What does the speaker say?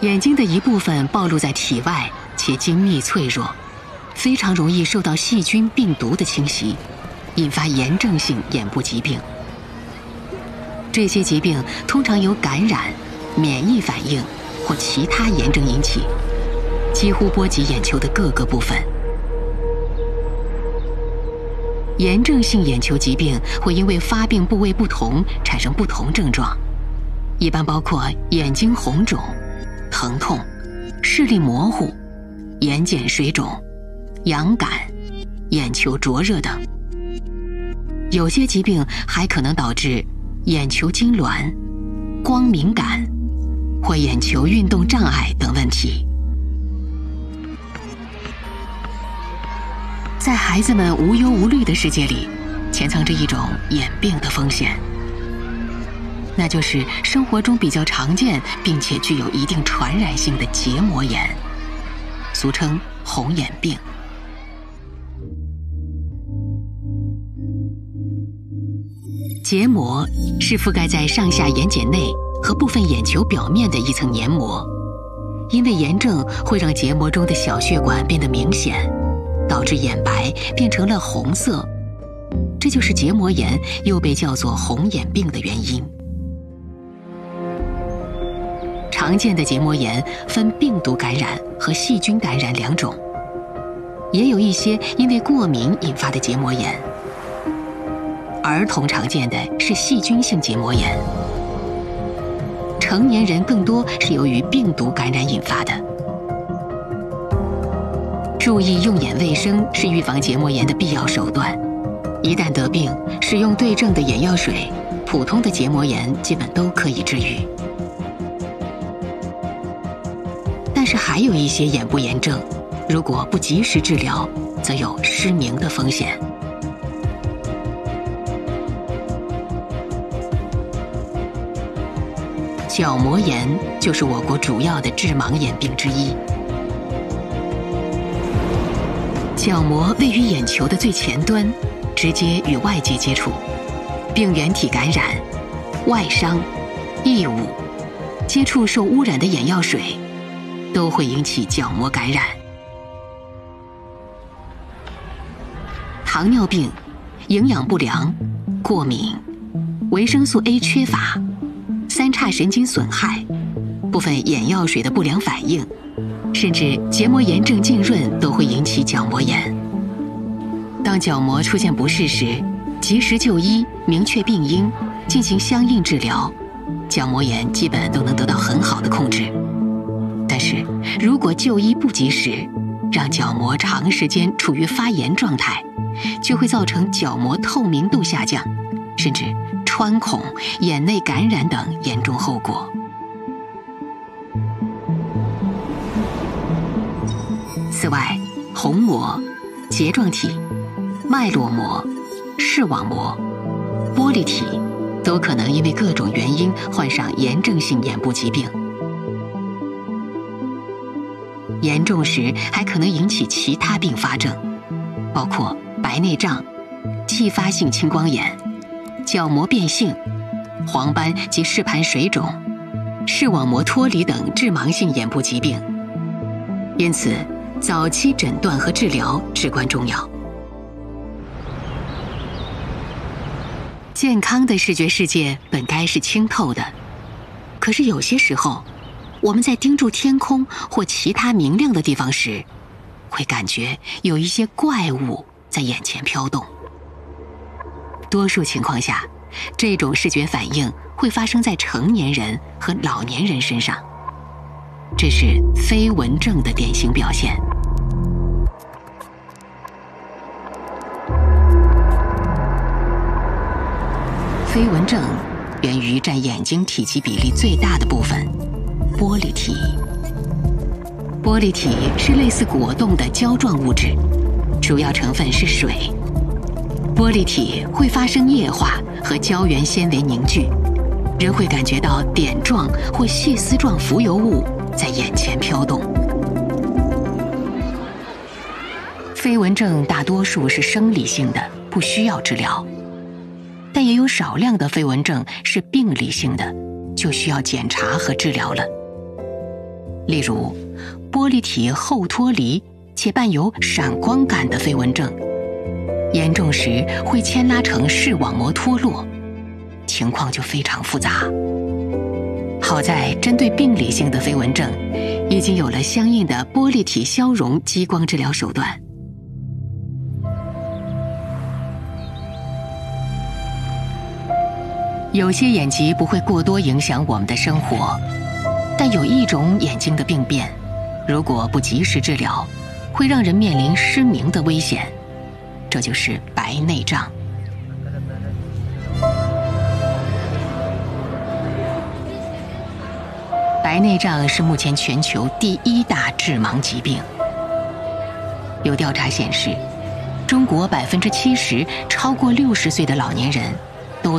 眼睛的一部分暴露在体外，且精密脆弱，非常容易受到细菌、病毒的侵袭，引发炎症性眼部疾病。这些疾病通常由感染、免疫反应或其他炎症引起，几乎波及眼球的各个部分。炎症性眼球疾病会因为发病部位不同产生不同症状，一般包括眼睛红肿、疼痛、视力模糊、眼睑水肿、痒感、眼球灼热等。有些疾病还可能导致眼球痉挛、光敏感或眼球运动障碍等问题。在孩子们无忧无虑的世界里，潜藏着一种眼病的风险，那就是生活中比较常见并且具有一定传染性的结膜炎，俗称红眼病。结膜是覆盖在上下眼睑内和部分眼球表面的一层黏膜，因为炎症会让结膜中的小血管变得明显，导致眼白变成了红色，这就是结膜炎又被叫做红眼病的原因。常见的结膜炎分病毒感染和细菌感染两种，也有一些因为过敏引发的结膜炎。儿童常见的是细菌性结膜炎，成年人更多是由于病毒感染引发的。注意用眼卫生是预防结膜炎的必要手段，一旦得病，使用对症的眼药水，普通的结膜炎基本都可以治愈。但是还有一些眼部炎症，如果不及时治疗，则有失明的风险。角膜炎就是我国主要的致盲眼病之一。角膜位于眼球的最前端，直接与外界接触，病原体感染、外伤、异物、接触受污染的眼药水，都会引起角膜感染。糖尿病、营养不良、过敏、维生素 A 缺乏、三叉神经损害、部分眼药水的不良反应，甚至结膜炎症浸润都会引起角膜炎。当角膜出现不适时，及时就医，明确病因，进行相应治疗，角膜炎基本都能得到很好的控制。但是如果就医不及时，让角膜长时间处于发炎状态，就会造成角膜透明度下降，甚至穿孔、眼内感染等严重后果。此外，虹膜、睫状体、脉络膜、视网膜、玻璃体都可能因为各种原因患上炎症性眼部疾病。严重时还可能引起其他并发症，包括白内障、继发性青光眼、角膜变性、黄斑及视盘水肿、视网膜脱离等致盲性眼部疾病。因此，早期诊断和治疗至关重要。健康的视觉世界本该是清透的，可是有些时候，我们在盯住天空或其他明亮的地方时，会感觉有一些怪物在眼前飘动。多数情况下，这种视觉反应会发生在成年人和老年人身上，这是飞蚊症的典型表现。飞蚊症源于占眼睛体积比例最大的部分——玻璃体。玻璃体是类似果冻的胶状物质，主要成分是水。玻璃体会发生液化和胶原纤维凝聚，人会感觉到点状或细丝状浮游物在眼前飘动。飞蚊症大多数是生理性的，不需要治疗，但也有少量的飞蚊症是病理性的，就需要检查和治疗了。 例如玻璃体后脱离且伴有闪光感的飞蚊症，严重时会牵拉成视网膜脱落，情况就非常复杂。好在针对病理性的飞蚊症，已经有了相应的玻璃体消融激光治疗手段。有些眼疾不会过多影响我们的生活，但有一种眼睛的病变，如果不及时治疗，会让人面临失明的危险，这就是白内障。白内障是目前全球第1大致盲疾病。有调查显示，中国70%超过60岁的老年人